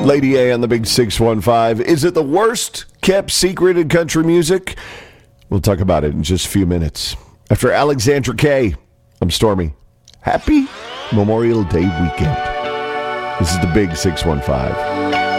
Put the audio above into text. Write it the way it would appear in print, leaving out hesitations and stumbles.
Lady A on the Big 615. Is it the worst kept secret in country music? We'll talk about it in just a few minutes. After Alexandra Kay, I'm Stormy. Happy Memorial Day weekend. This is the Big 615.